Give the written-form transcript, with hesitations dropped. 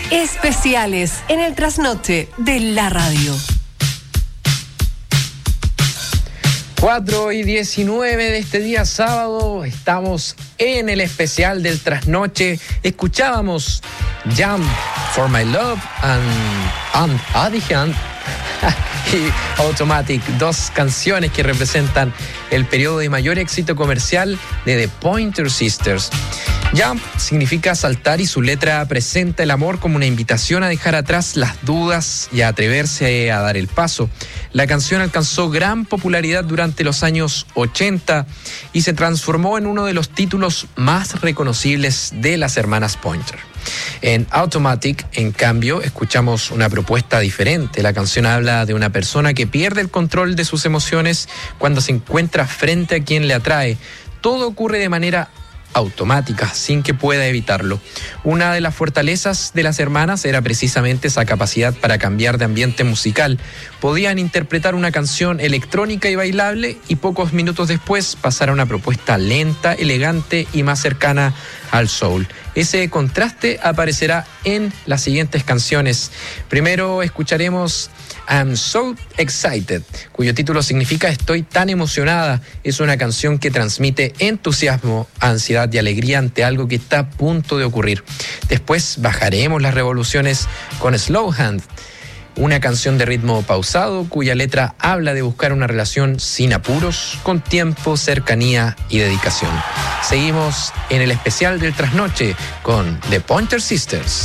Especiales en el trasnoche de la radio. 4:19 de este día sábado, estamos en el especial del trasnoche. Escuchábamos Jump for My Love y Automatic, dos canciones que representan el periodo de mayor éxito comercial de The Pointer Sisters. Jump significa saltar y su letra presenta el amor como una invitación a dejar atrás las dudas y a atreverse a dar el paso. La canción alcanzó gran popularidad durante los años 80 y se transformó en uno de los títulos más reconocibles de las hermanas Pointer. En Automatic, en cambio, escuchamos una propuesta diferente. La canción habla de una persona que pierde el control de sus emociones cuando se encuentra frente a quien le atrae. Todo ocurre de manera automática, sin que pueda evitarlo. Una de las fortalezas de las hermanas era precisamente esa capacidad para cambiar de ambiente musical. Podían interpretar una canción electrónica y bailable y pocos minutos después pasar a una propuesta lenta, elegante y más cercana al soul. Ese contraste aparecerá en las siguientes canciones. Primero escucharemos I'm So Excited, cuyo título significa Estoy tan emocionada. Es una canción que transmite entusiasmo, ansiedad y alegría ante algo que está a punto de ocurrir. Después bajaremos las revoluciones con Slow Hand, una canción de ritmo pausado cuya letra habla de buscar una relación sin apuros, con tiempo, cercanía y dedicación. Seguimos en el especial del trasnoche con The Pointer Sisters.